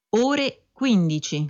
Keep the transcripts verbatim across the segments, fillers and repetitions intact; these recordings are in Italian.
Ore quindici.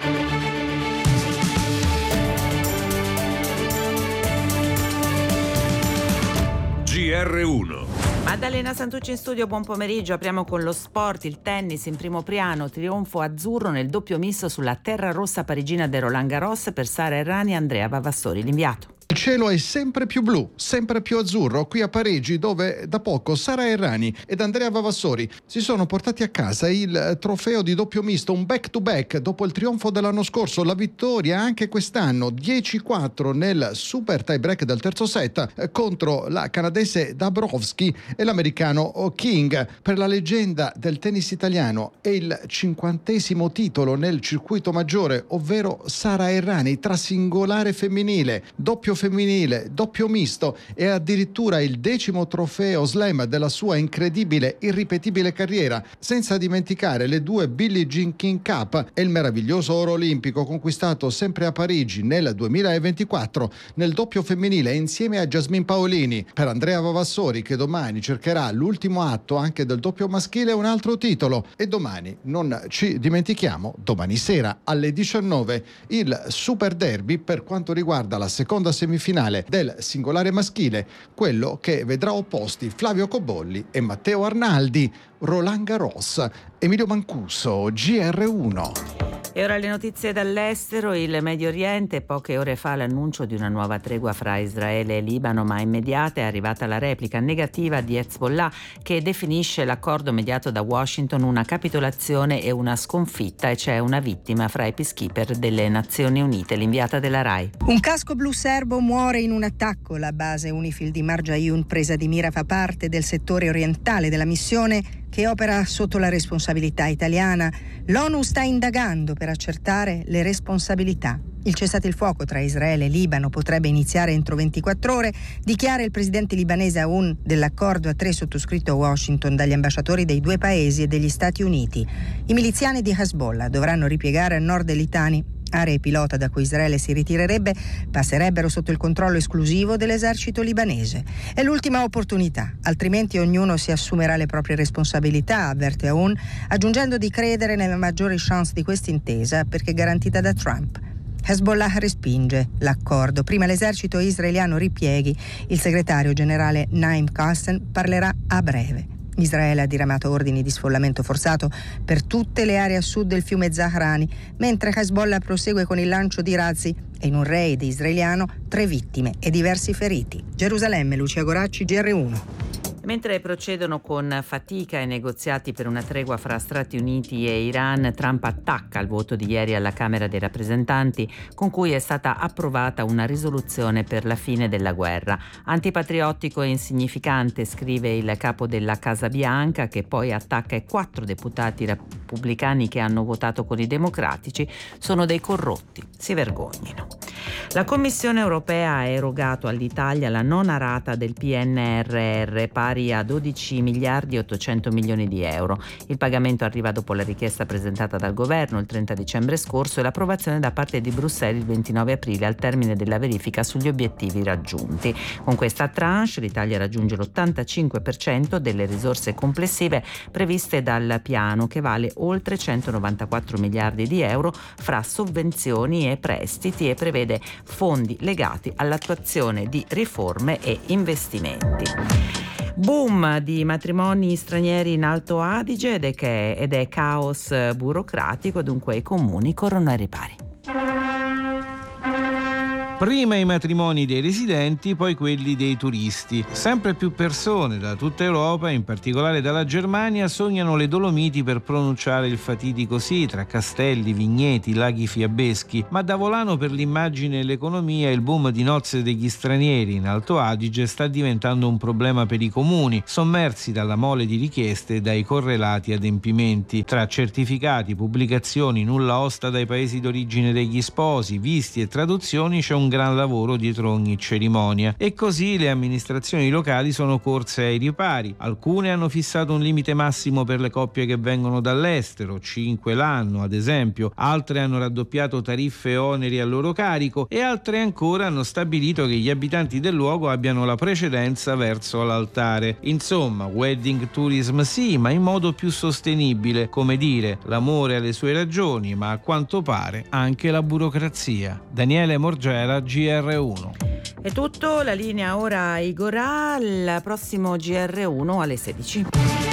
G R uno. Maddalena Santucci in studio, buon pomeriggio. Apriamo con lo sport, il tennis in primo piano, trionfo azzurro nel doppio misto sulla terra rossa parigina del Roland Garros per Sara Errani e Andrea Vavassori, l'inviato. Il cielo è sempre più blu, sempre più azzurro, qui a Parigi, dove da poco Sara Errani ed Andrea Vavassori si sono portati a casa il trofeo di doppio misto, un back-to-back dopo il trionfo dell'anno scorso, la vittoria anche quest'anno, dieci quattro nel super tie-break del terzo set contro la canadese Dabrowski e l'americano King. Per la leggenda del tennis italiano è il cinquantesimo titolo nel circuito maggiore, ovvero Sara Errani, tra singolare femminile, doppio femminile, doppio misto e addirittura il decimo trofeo slam della sua incredibile, irripetibile carriera, senza dimenticare le due Billie Jean King Cup e il meraviglioso oro olimpico conquistato sempre a Parigi nel duemilaventiquattro nel doppio femminile insieme a Jasmine Paolini. Per Andrea Vavassori, che domani cercherà l'ultimo atto anche del doppio maschile, un altro titolo. E domani, non ci dimentichiamo, domani sera alle diciannove il Super Derby per quanto riguarda la seconda semifinale del singolare maschile, quello che vedrà opposti Flavio Cobolli e Matteo Arnaldi. Roland Garros, Emilio Mancuso, G R uno. E ora le notizie dall'estero. Il Medio Oriente, poche ore fa l'annuncio di una nuova tregua fra Israele e Libano, ma immediata è arrivata la replica negativa di Hezbollah, che definisce l'accordo mediato da Washington una capitolazione e una sconfitta, e c'è una vittima fra i peacekeeper delle Nazioni Unite. L'inviata della RAI. Un casco blu serbo muore in un attacco. La base UNIFIL di Marjayoun, presa di mira, fa parte del settore orientale della missione che opera sotto la responsabilità italiana. L'ONU sta indagando per accertare le responsabilità. Il cessate il fuoco tra Israele e Libano potrebbe iniziare entro ventiquattro ore, dichiara il presidente libanese Aoun dell'accordo a tre sottoscritto a Washington dagli ambasciatori dei due paesi e degli Stati Uniti. I miliziani di Hezbollah dovranno ripiegare a nord del Litani, aree pilota da cui Israele si ritirerebbe, passerebbero sotto il controllo esclusivo dell'esercito libanese. È l'ultima opportunità, altrimenti ognuno si assumerà le proprie responsabilità, avverte Aoun, aggiungendo di credere nelle maggiori chance di questa intesa perché garantita da Trump. Hezbollah respinge l'accordo. Prima l'esercito israeliano ripieghi. Il segretario generale Naim Qassem parlerà a breve. Israele ha diramato ordini di sfollamento forzato per tutte le aree a sud del fiume Zahrani, mentre Hezbollah prosegue con il lancio di razzi e in un raid israeliano tre vittime e diversi feriti. Gerusalemme, Lucia Goracci, G R uno. Mentre procedono con fatica i negoziati per una tregua fra Stati Uniti e Iran, Trump attacca il voto di ieri alla Camera dei rappresentanti con cui è stata approvata una risoluzione per la fine della guerra. Antipatriottico e insignificante, scrive il capo della Casa Bianca, che poi attacca i quattro deputati repubblicani che hanno votato con i democratici. Sono dei corrotti, si vergognino. La Commissione europea ha erogato all'Italia la nona rata del P N R R, pari a dodici miliardi e ottocento milioni di euro. Il pagamento arriva dopo la richiesta presentata dal governo il trenta dicembre scorso e l'approvazione da parte di Bruxelles il ventinove aprile, al termine della verifica sugli obiettivi raggiunti. Con questa tranche l'Italia raggiunge l'ottantacinque per cento delle risorse complessive previste dal piano, che vale oltre centonovantaquattro miliardi di euro fra sovvenzioni e prestiti, e prevede fondi legati all'attuazione di riforme e investimenti. Boom di matrimoni stranieri in Alto Adige ed è, che, ed è caos burocratico, dunque i comuni corrono ai ripari. Prima i matrimoni dei residenti, poi quelli dei turisti. Sempre più persone da tutta Europa, in particolare dalla Germania, sognano le Dolomiti per pronunciare il fatidico sì tra castelli, vigneti, laghi fiabeschi. Ma da volano per l'immagine e l'economia, il boom di nozze degli stranieri in Alto Adige sta diventando un problema per i comuni, sommersi dalla mole di richieste e dai correlati adempimenti. Tra certificati, pubblicazioni, nulla osta dai paesi d'origine degli sposi, visti e traduzioni, c'è un gran lavoro dietro ogni cerimonia. E così le amministrazioni locali sono corse ai ripari. Alcune hanno fissato un limite massimo per le coppie che vengono dall'estero, cinque l'anno ad esempio, altre hanno raddoppiato tariffe e oneri a loro carico e altre ancora hanno stabilito che gli abitanti del luogo abbiano la precedenza verso l'altare. Insomma, wedding tourism sì, ma in modo più sostenibile, come dire, l'amore ha le sue ragioni, ma a quanto pare anche la burocrazia. Daniele Morgera, G R uno. È tutto, la linea ora a Igorà, il prossimo G R uno alle sedici.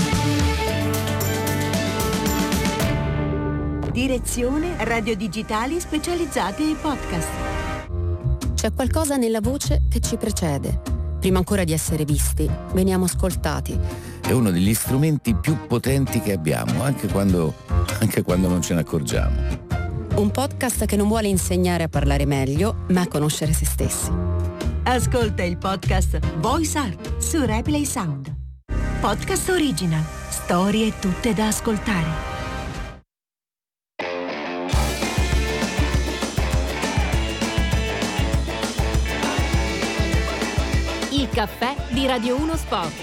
Direzione Radio Digitali Specializzate e Podcast. C'è qualcosa nella voce che ci precede. Prima ancora di essere visti, veniamo ascoltati. È uno degli strumenti più potenti che abbiamo, anche quando, anche quando non ce ne accorgiamo. Un podcast che non vuole insegnare a parlare meglio, ma a conoscere se stessi. Ascolta il podcast Voice Art su Replay Sound. Podcast original. Storie tutte da ascoltare. Il caffè di Radio uno Sport.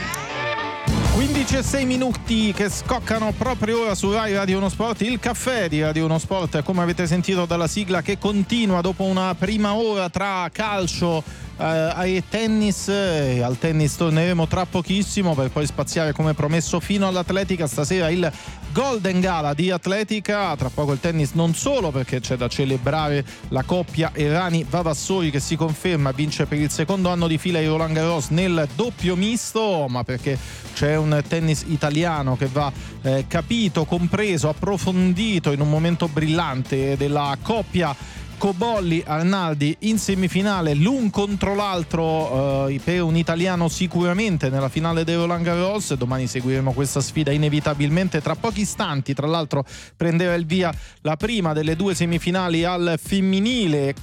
quindici e sei minuti che scoccano proprio ora su Rai Radio uno Sport, il caffè di Radio uno Sport, come avete sentito dalla sigla, che continua dopo una prima ora tra calcio eh, e tennis. E al tennis torneremo tra pochissimo per poi spaziare come promesso fino all'atletica. Stasera il Golden Gala di atletica, tra poco il tennis non solo perché c'è da celebrare la coppia Errani-Vavassori che si conferma vince per il secondo anno di fila il Roland Garros nel doppio misto, ma perché c'è un tennis italiano che va eh, capito, compreso, approfondito in un momento brillante della coppia Cobolli-Arnaldi in semifinale, l'un contro l'altro eh, per un italiano sicuramente nella finale del Roland Garros. Domani seguiremo questa sfida inevitabilmente. Tra pochi istanti, tra l'altro, prenderà il via la prima delle due semifinali al femminile,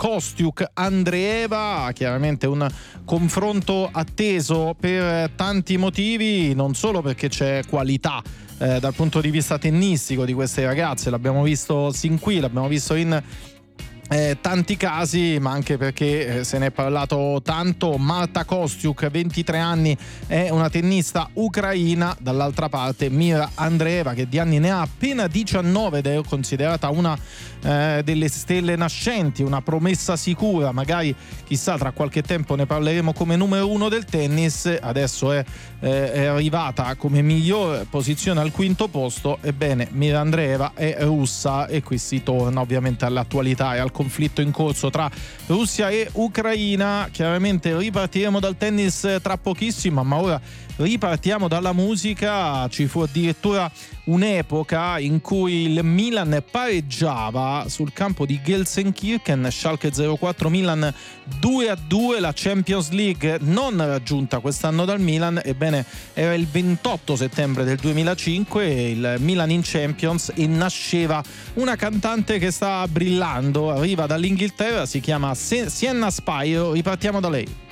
Kostiuk-Andreeva. Chiaramente un confronto atteso per tanti motivi, non solo perché c'è qualità eh, dal punto di vista tennistico di queste ragazze, l'abbiamo visto sin qui, l'abbiamo visto in Eh, tanti casi, ma anche perché eh, se ne è parlato tanto. Marta Kostiuk, ventitré anni, è una tennista ucraina. Dall'altra parte Mira Andreeva, che di anni ne ha appena diciannove ed è considerata una eh, delle stelle nascenti, una promessa sicura. Magari, chissà, tra qualche tempo ne parleremo come numero uno del tennis. Adesso è, eh, è arrivata come miglior posizione al quinto posto. Ebbene, Mira Andreeva è russa e qui si torna ovviamente all'attualità e al conflitto in corso tra Russia e Ucraina. Chiaramente ripartiremo dal tennis tra pochissimo, ma ora ripartiamo dalla musica. Ci fu addirittura un'epoca in cui il Milan pareggiava sul campo di Gelsenkirchen, Schalke zero quattro Milan due a due, la Champions League non raggiunta quest'anno dal Milan. Ebbene, era il ventotto settembre del duemilacinque, il Milan in Champions, e nasceva una cantante che sta brillando, arriva dall'Inghilterra, si chiama Sienna Spiro. Ripartiamo da lei.